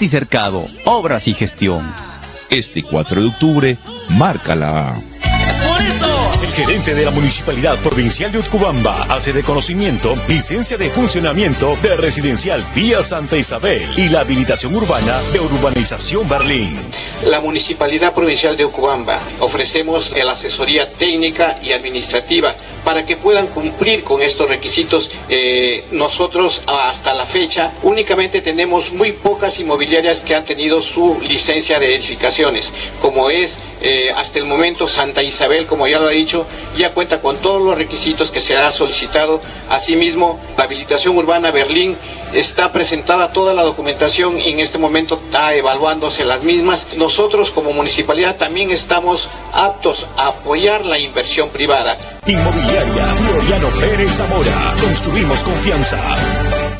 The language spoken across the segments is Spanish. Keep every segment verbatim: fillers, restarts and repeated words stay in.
City Cercado, Obras y Gestión. Este cuatro de octubre, márcala. ¡Por eso! El gerente de la Municipalidad Provincial de Utcubamba hace de conocimiento licencia de funcionamiento de Residencial Vía Santa Isabel y la habilitación urbana de Urbanización Berlín. La Municipalidad Provincial de Utcubamba ofrecemos la asesoría técnica y administrativa para que puedan cumplir con estos requisitos. Eh, nosotros hasta la fecha únicamente tenemos muy pocas inmobiliarias que han tenido su licencia de edificaciones, como es eh, hasta el momento Santa Isabel, como ya lo he dicho, ya cuenta con todos los requisitos que se ha solicitado. Asimismo, la habilitación urbana Berlín está presentada toda la documentación y en este momento está evaluándose las mismas. Nosotros como municipalidad también estamos aptos a apoyar la inversión privada. Inmobiliaria Floriano Pérez Zamora. Construimos confianza.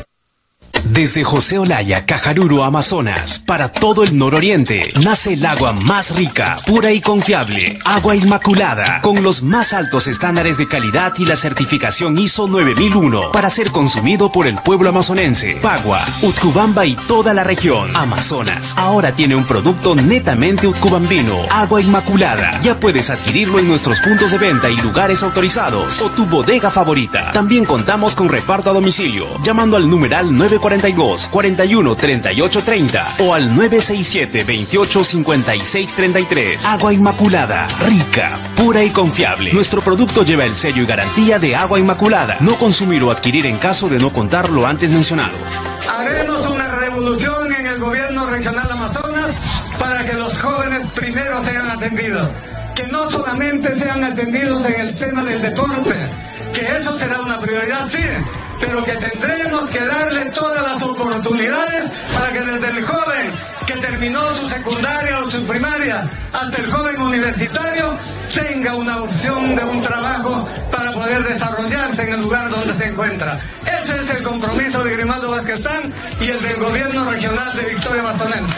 Desde José Olaya, Cajaruro, Amazonas, para todo el nororiente, nace el agua más rica, pura y confiable. Agua Inmaculada, con los más altos estándares de calidad y la certificación I S O nueve mil uno, para ser consumido por el pueblo amazonense. Pagua, Utcubamba y toda la región. Amazonas, ahora tiene un producto netamente utcubambino. Agua Inmaculada. Ya puedes adquirirlo en nuestros puntos de venta y lugares autorizados, o tu bodega favorita. También contamos con reparto a domicilio, llamando al numeral nueve cuatro dos, cuarenta y uno, treinta y ocho, treinta o al nueve seis siete, veintiocho, cincuenta y seis, treinta y tres. Agua Inmaculada, rica, pura y confiable. Nuestro producto lleva el sello y garantía de Agua Inmaculada. No consumir o adquirir en caso de no contar lo antes mencionado. Haremos una revolución en el gobierno regional Amazonas para que los jóvenes primero sean atendidos. Que no solamente sean atendidos en el tema del deporte, que eso será una prioridad, sí, pero que tendremos que darle todas las oportunidades para que desde el joven que terminó su secundaria o su primaria hasta el joven universitario tenga una opción de un trabajo para poder desarrollarse en el lugar donde se encuentra. Ese es el compromiso de Grimaldo Vázquezán y el del gobierno regional de Victoria Amazonense.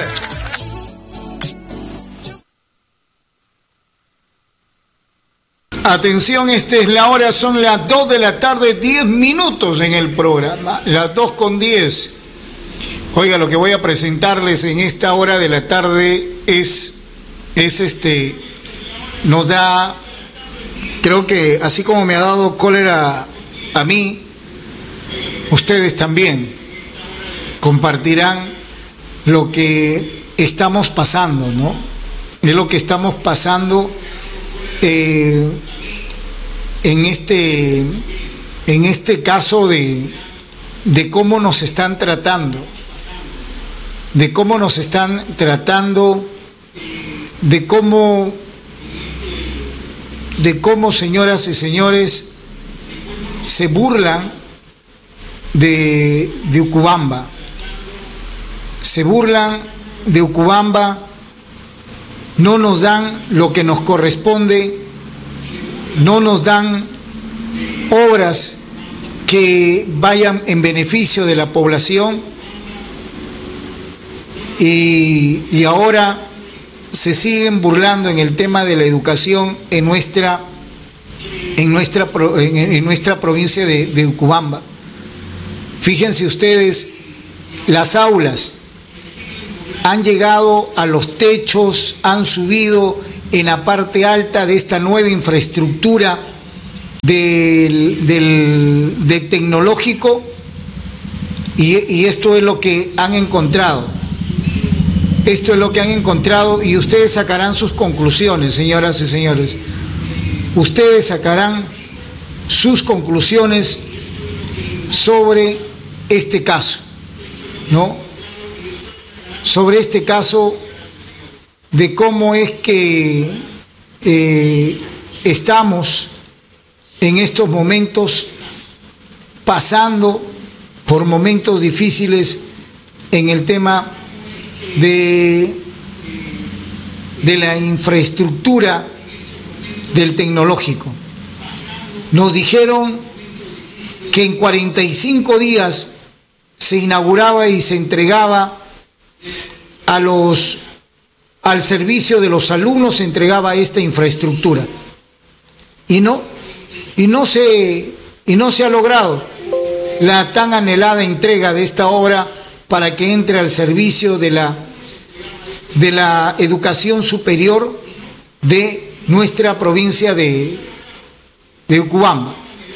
Atención, esta es la hora, son las dos de la tarde, diez minutos en el programa, las dos con diez. Oiga, lo que voy a presentarles en esta hora de la tarde es, es este, nos da, creo que así como me ha dado cólera a mí, ustedes también compartirán lo que estamos pasando, ¿no? Es lo que estamos pasando eh, en este en este caso de de cómo nos están tratando de cómo nos están tratando de cómo de cómo señoras y señores se burlan de de Utcubamba, se burlan de Utcubamba, no nos dan lo que nos corresponde, no nos dan obras que vayan en beneficio de la población y, y ahora se siguen burlando en el tema de la educación en nuestra en nuestra en, en nuestra provincia de, de Utcubamba. Fíjense ustedes, las aulas han llegado a los techos, han subido en la parte alta de esta nueva infraestructura del, del, del tecnológico y, y esto es lo que han encontrado. Esto es lo que han encontrado y ustedes sacarán sus conclusiones, señoras y señores. Ustedes sacarán sus conclusiones sobre este caso, ¿no? Sobre este caso de cómo es que eh, estamos en estos momentos pasando por momentos difíciles en el tema de, de la infraestructura del tecnológico. Nos dijeron que en cuarenta y cinco días se inauguraba y se entregaba a los al servicio de los alumnos, se entregaba esta infraestructura y no y no se y no se ha logrado la tan anhelada entrega de esta obra para que entre al servicio de la, de la educación superior de nuestra provincia de, de Urubamba.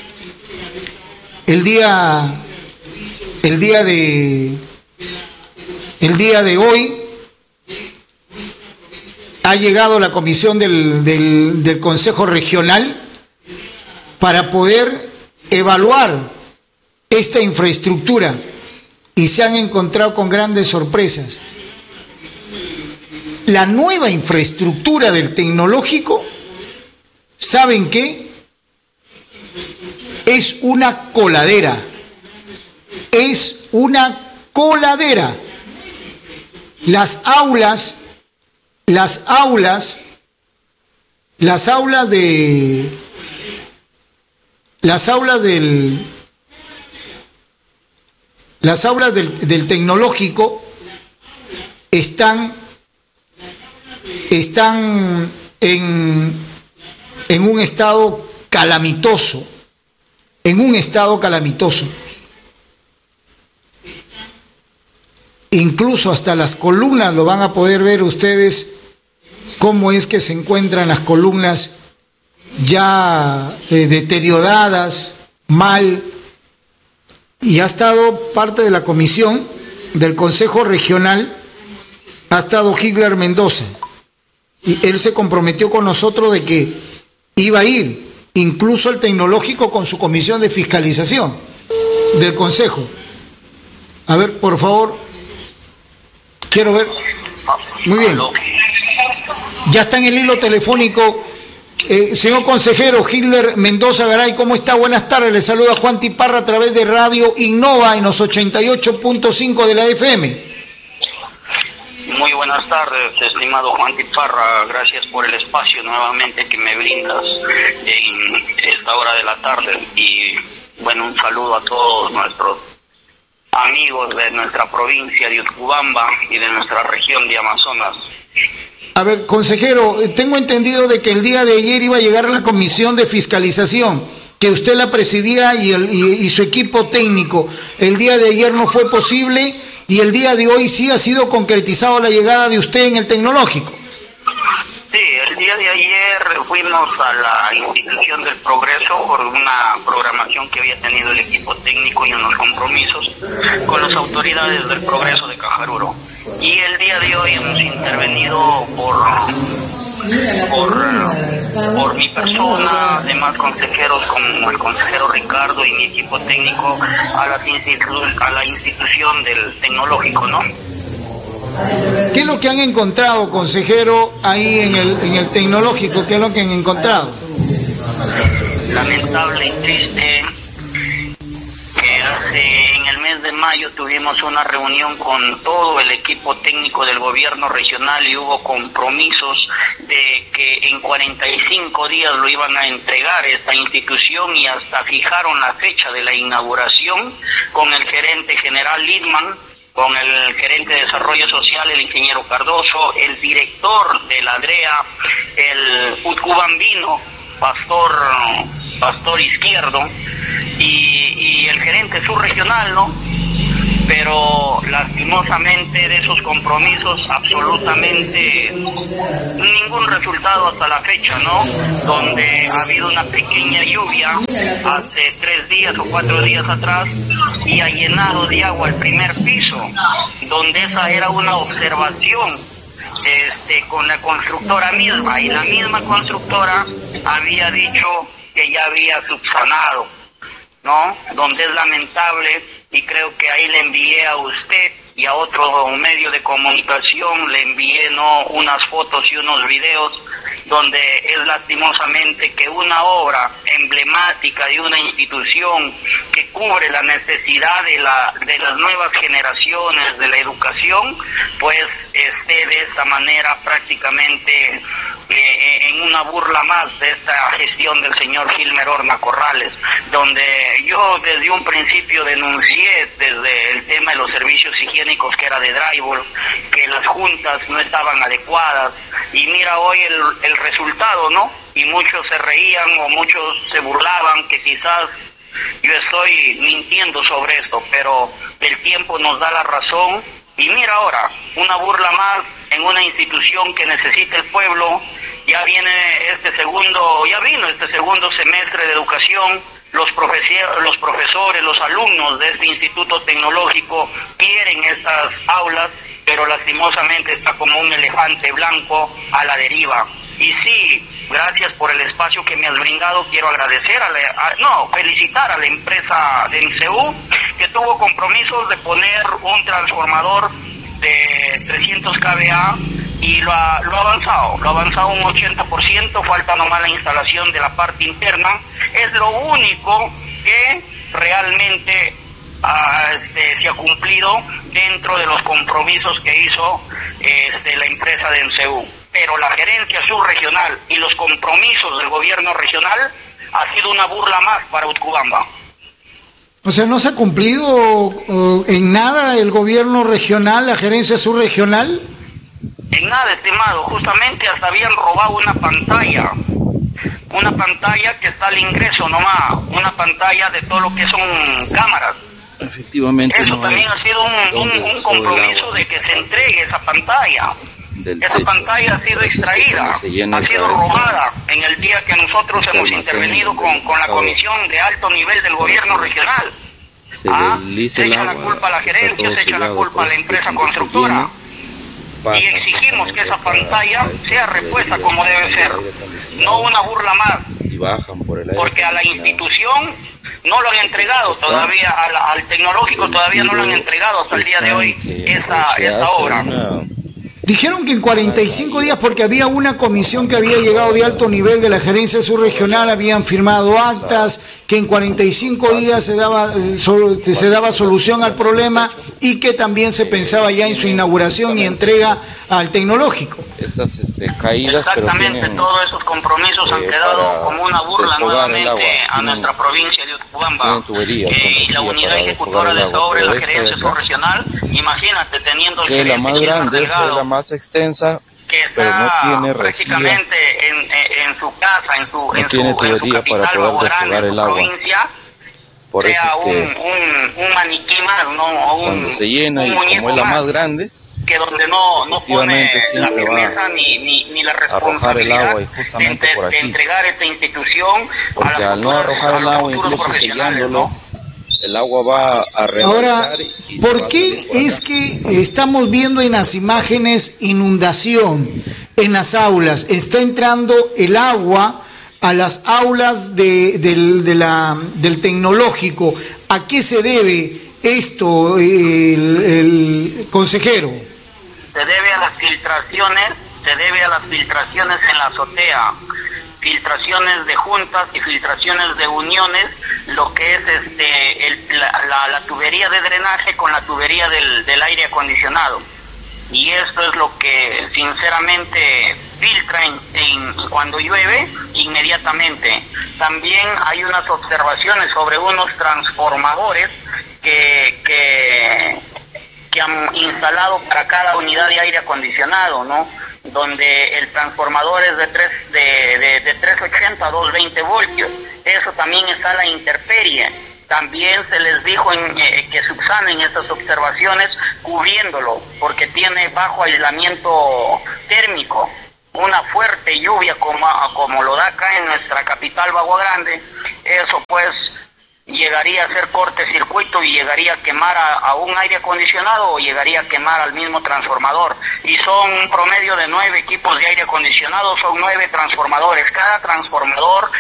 El día, el día de, el día de hoy ha llegado la comisión del, del, del Consejo Regional para poder evaluar esta infraestructura y se han encontrado con grandes sorpresas. La nueva infraestructura del tecnológico, ¿saben qué? Es una coladera, es una coladera. Las aulas, las aulas, las aulas de, las aulas del, las aulas del, del tecnológico están, están en, en un estado calamitoso, en un estado calamitoso. Incluso hasta las columnas lo van a poder ver ustedes, cómo es que se encuentran las columnas ya eh, deterioradas, mal, y ha estado parte de la comisión del Consejo Regional, ha estado Hitler Mendoza, y él se comprometió con nosotros de que iba a ir incluso al tecnológico con su comisión de fiscalización del Consejo. A ver, por favor, quiero ver. Muy bien. Ya está en el hilo telefónico. Eh, señor consejero Hitler Mendoza Garay, ¿cómo está? Buenas tardes. Le saluda Juan Tiparra a través de Radio Innova en los ochenta y ocho punto cinco de la F M. Muy buenas tardes, estimado Juan Tiparra. Gracias por el espacio nuevamente que me brindas en esta hora de la tarde. Y bueno, un saludo a todos nuestros amigos de nuestra provincia de Urubamba y de nuestra región de Amazonas. A ver, consejero, tengo entendido de que el día de ayer iba a llegar la comisión de fiscalización, que usted la presidía y, el, y, y su equipo técnico. El día de ayer no fue posible y el día de hoy sí ha sido concretizado la llegada de usted en el tecnológico. Sí, el día de ayer fuimos a la institución del Progreso por una programación que había tenido el equipo técnico y unos compromisos con las autoridades del Progreso de Cajaruro. Y el día de hoy hemos intervenido por por, por mi persona, además consejeros como el consejero Ricardo y mi equipo técnico a la, institu- a la institución del tecnológico, ¿no? ¿Qué es lo que han encontrado, consejero, ahí en el, en el tecnológico? ¿Qué es lo que han encontrado? Lamentable y triste que hace, en el mes de mayo tuvimos una reunión con todo el equipo técnico del gobierno regional y hubo compromisos de que en cuarenta y cinco días lo iban a entregar esta institución y hasta fijaron la fecha de la inauguración con el gerente general Lidman, con el gerente de Desarrollo Social, el ingeniero Cardoso, el director de la DREA, el utcubambino, Pastor, Pastor Izquierdo, y, y el gerente subregional, ¿no? Pero lastimosamente de esos compromisos absolutamente ningún resultado hasta la fecha, ¿no? Donde ha habido una pequeña lluvia hace tres días o cuatro días atrás y ha llenado de agua el primer piso, donde esa era una observación este, con la constructora misma, y la misma constructora había dicho que ya había subsanado, ¿no? Donde es lamentable. Y creo que ahí le envié a usted y a otro medio de comunicación, le envié no unas fotos y unos videos donde es lastimosamente que una obra emblemática de una institución que cubre la necesidad de la de las nuevas generaciones de la educación, pues esté de esta manera prácticamente eh, en una burla más de esta gestión del señor Gilmer Horna Corrales, donde yo desde un principio denuncié desde el tema de los servicios higiénicos que era de drywall, que las juntas no estaban adecuadas, y mira hoy el, el resultado, ¿no? Y muchos se reían o muchos se burlaban que quizás yo estoy mintiendo sobre esto, pero el tiempo nos da la razón. Y mira ahora, una burla más en una institución que necesita el pueblo. Ya viene este segundo, ya vino este segundo semestre de educación. Los, profesor, los profesores, los alumnos de este instituto tecnológico quieren estas aulas, pero lastimosamente está como un elefante blanco a la deriva. Y sí, gracias por el espacio que me has brindado. Quiero agradecer, a la, a, no, felicitar a la empresa de M C U que tuvo compromisos de poner un transformador de trescientos kilovoltios y lo ha, lo ha avanzado, lo ha avanzado un ochenta por ciento, falta nomás la instalación de la parte interna. Es lo único que realmente uh, este, se ha cumplido dentro de los compromisos que hizo este, la empresa de M C U. Pero la gerencia subregional y los compromisos del gobierno regional ha sido una burla más para Utcubamba. O sea, ¿no se ha cumplido uh, en nada el gobierno regional, la gerencia subregional? En nada, estimado. Justamente hasta habían robado una pantalla. Una pantalla que está al ingreso nomás. Una pantalla de todo lo que son cámaras. Efectivamente. Eso no también ha sido un, un, un compromiso de que se entregue esa pantalla. Esa techo. Pantalla ha sido extraída, ha sido robada en el día que nosotros hemos intervenido con, con la comisión de alto nivel del gobierno regional. Se, ¿Ah? se echa la culpa a la gerencia, se echa la culpa a la empresa constructora. Y exigimos que esa pantalla sea repuesta como debe ser, no una burla más, porque a la institución no lo han entregado todavía, al, al tecnológico todavía no lo han entregado hasta el día de hoy esa, esa obra. Dijeron que en cuarenta y cinco días, porque había una comisión que había llegado de alto nivel de la gerencia subregional, habían firmado actas, que en cuarenta y cinco días se daba, se daba solución al problema y que también se pensaba ya en su inauguración y entrega al tecnológico. Estas este, caídas, exactamente, pero tienen, todos esos compromisos eh, han quedado como una burla nuevamente a nuestra provincia de Utcubamba. Eh, y la unidad ejecutora de esta obra es la gerencia subregional. Imagínate, teniendo el que gerente la más grande, Delgado, la más extensa, que está pero no tiene prácticamente en, en, en su casa, en su, no en tiene su, en su capital, para poder Grande, en su el agua. provincia, Por sea eso es que un, un, un maniquí más, no, un, cuando se llena un y como es la más grande, que donde no, no pone la firmeza ni, ni, ni la responsabilidad el agua, y de, entre, por aquí. de entregar esta institución porque a la al no arrojar el agua, incluso sellándolo, ¿no? El agua va a rebalsar. Ahora, y ¿por qué es que estamos viendo en las imágenes inundación en las aulas? Está entrando el agua a las aulas de, del, de la, del tecnológico. ¿A qué se debe esto, el, el consejero? Se debe a las filtraciones, se debe a las filtraciones en la azotea. Filtraciones de juntas y filtraciones de uniones, lo que es este el, la, la, la tubería de drenaje con la tubería del, del aire acondicionado. Y esto es lo que sinceramente filtra en, en, cuando llueve inmediatamente. También hay unas observaciones sobre unos transformadores que, que, que han instalado para cada unidad de aire acondicionado, ¿no? Donde el transformador es de tres de, de, de trescientos ochenta a doscientos veinte voltios. Eso también está a la intemperie. También se les dijo en, eh, que subsanen estas observaciones cubriéndolo, porque tiene bajo aislamiento térmico. Una fuerte lluvia como, como lo da acá en nuestra capital, Bagua Grande, eso pues llegaría a ser cortocircuito y llegaría a quemar a, a un aire acondicionado o llegaría a quemar al mismo transformador. Y son un promedio de nueve equipos de aire acondicionado, son nueve transformadores. Cada transformador